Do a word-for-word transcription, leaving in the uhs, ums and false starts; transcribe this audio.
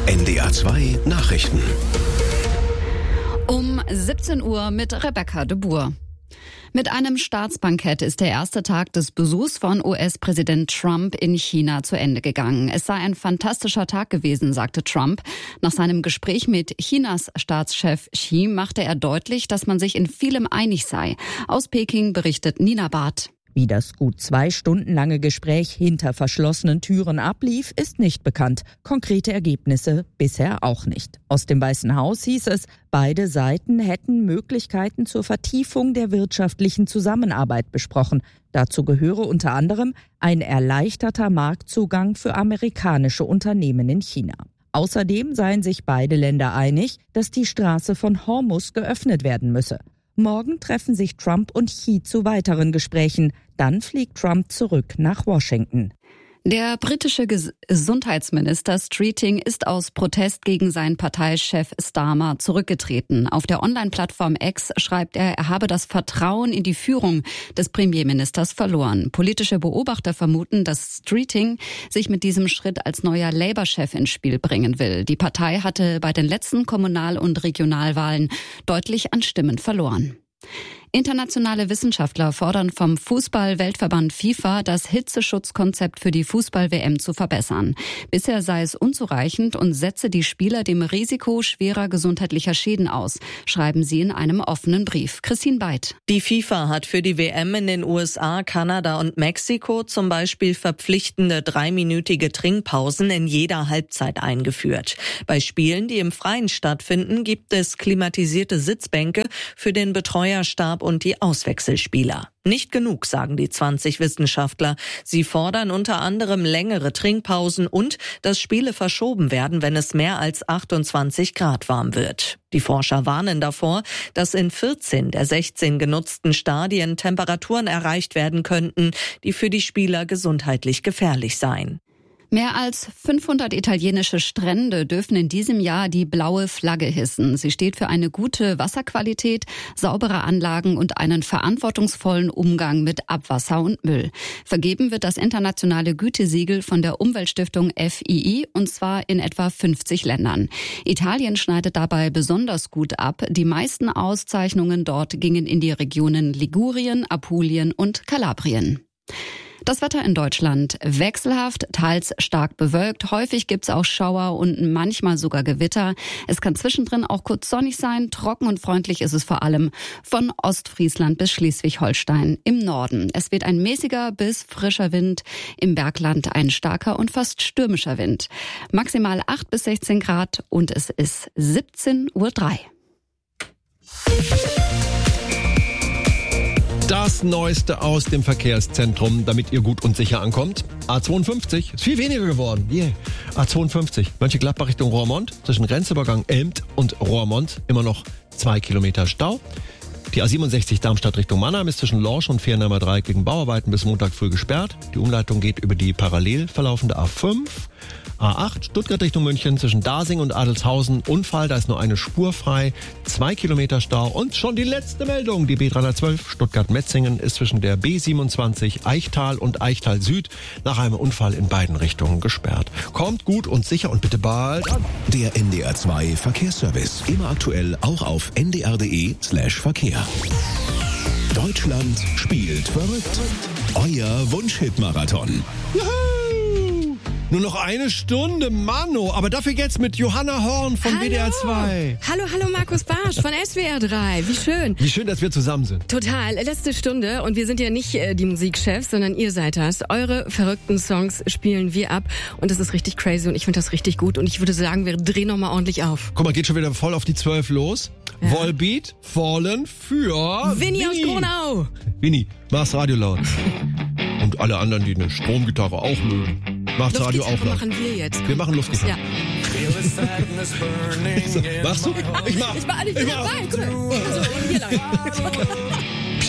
N D R zwei Nachrichten. Um siebzehn Uhr mit Rebecca de Boer. Mit einem Staatsbankett ist der erste Tag des Besuchs von U S-Präsident Trump in China zu Ende gegangen. Es sei ein fantastischer Tag gewesen, sagte Trump. Nach seinem Gespräch mit Chinas Staatschef Xi machte er deutlich, dass man sich in vielem einig sei. Aus Peking berichtet Nina Barth. Wie das gut zwei Stunden lange Gespräch hinter verschlossenen Türen ablief, ist nicht bekannt. Konkrete Ergebnisse bisher auch nicht. Aus dem Weißen Haus hieß es, beide Seiten hätten Möglichkeiten zur Vertiefung der wirtschaftlichen Zusammenarbeit besprochen. Dazu gehöre unter anderem ein erleichterter Marktzugang für amerikanische Unternehmen in China. Außerdem seien sich beide Länder einig, dass die Straße von Hormuz geöffnet werden müsse. Morgen treffen sich Trump und Xi zu weiteren Gesprächen. Dann fliegt Trump zurück nach Washington. Der britische Gesundheitsminister Streeting ist aus Protest gegen seinen Parteichef Starmer zurückgetreten. Auf der Online-Plattform X schreibt er, er habe das Vertrauen in die Führung des Premierministers verloren. Politische Beobachter vermuten, dass Streeting sich mit diesem Schritt als neuer Labour-Chef ins Spiel bringen will. Die Partei hatte bei den letzten Kommunal- und Regionalwahlen deutlich an Stimmen verloren. Internationale Wissenschaftler fordern vom Fußball-Weltverband FIFA, das Hitzeschutzkonzept für die Fußball-W M zu verbessern. Bisher sei es unzureichend und setze die Spieler dem Risiko schwerer gesundheitlicher Schäden aus, schreiben sie in einem offenen Brief. Christine Beit. Die FIFA hat für die W M in den U S A, Kanada und Mexiko zum Beispiel verpflichtende dreiminütige Trinkpausen in jeder Halbzeit eingeführt. Bei Spielen, die im Freien stattfinden, gibt es klimatisierte Sitzbänke für den Betreuerstab und die Auswechselspieler. Nicht genug, sagen die zwanzig Wissenschaftler. Sie fordern unter anderem längere Trinkpausen und, dass Spiele verschoben werden, wenn es mehr als achtundzwanzig Grad warm wird. Die Forscher warnen davor, dass in vierzehn der sechzehn genutzten Stadien Temperaturen erreicht werden könnten, die für die Spieler gesundheitlich gefährlich seien. Mehr als fünfhundert italienische Strände dürfen in diesem Jahr die blaue Flagge hissen. Sie steht für eine gute Wasserqualität, saubere Anlagen und einen verantwortungsvollen Umgang mit Abwasser und Müll. Vergeben wird das internationale Gütesiegel von der Umweltstiftung F I I und zwar in etwa fünfzig Ländern. Italien schneidet dabei besonders gut ab. Die meisten Auszeichnungen dort gingen in die Regionen Ligurien, Apulien und Kalabrien. Das Wetter in Deutschland wechselhaft, teils stark bewölkt. Häufig gibt's auch Schauer und manchmal sogar Gewitter. Es kann zwischendrin auch kurz sonnig sein. Trocken und freundlich ist es vor allem von Ostfriesland bis Schleswig-Holstein im Norden. Es wird ein mäßiger bis frischer Wind. Im Bergland ein starker und fast stürmischer Wind. Maximal acht bis sechzehn Grad und es ist siebzehn Uhr drei. Das Neueste aus dem Verkehrszentrum, damit ihr gut und sicher ankommt. A zweiundfünfzig ist viel weniger geworden. Yeah. A zweiundfünfzig, Mönchengladbach Richtung Roermond, zwischen Grenzübergang Elmt und Roermond immer noch zwei Kilometer Stau. Die A siebenundsechzig Darmstadt Richtung Mannheim ist zwischen Lorsch und Fehrenheimer Dreieck wegen Bauarbeiten bis Montag früh gesperrt. Die Umleitung geht über die parallel verlaufende A fünf. A acht Stuttgart Richtung München zwischen Dasing und Adelshausen. Unfall, da ist nur eine Spur frei. Zwei Kilometer Stau und schon die letzte Meldung. Die B dreihundertzwölf Stuttgart-Metzingen ist zwischen der B siebenundzwanzig Eichtal und Eichtal Süd nach einem Unfall in beiden Richtungen gesperrt. Kommt gut und sicher und bitte bald an. Der N D R zwei Verkehrsservice. Immer aktuell auch auf n d r punkt d e slash verkehr. Deutschland spielt verrückt. Euer Wunschhit-Marathon. Juhu! Nur noch eine Stunde, Mano. Aber dafür jetzt mit Johanna Horn von hallo. W D R zwei. Hallo, hallo Markus Barsch von S W R drei. Wie schön. Wie schön, dass wir zusammen sind. Total. Letzte Stunde und wir sind ja nicht äh, die Musikchefs, sondern ihr seid das. Eure verrückten Songs spielen wir ab und das ist richtig crazy und ich finde das richtig gut und ich würde sagen, wir drehen nochmal ordentlich auf. Guck mal, geht schon wieder voll auf die zwölf los. Ja. Volbeat, Fallen für Winnie aus Gronau. Winnie, mach's Radio laut. Und alle anderen, die eine Stromgitarre auch mögen. Macht's Radio auch laut. machen wir jetzt. Wir machen Luftgitarre. Ja. So, machst du? Ich mach. Ich mach, ich mach. Ich mach. Guck mal. Also, hier lang.